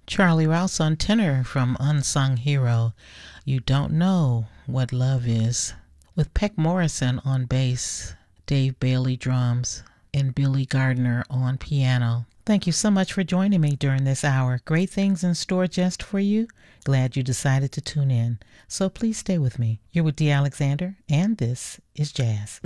Charlie Rouse on tenor from Unsung Hero. You Don't Know What Love Is. With Peck Morrison on bass, Dave Bailey drums, and Billy Gardner on piano. Thank you so much for joining me during this hour. Great things in store just for you. Glad you decided to tune in. So please stay with me. You're with Dee Alexander, and this is Jazz.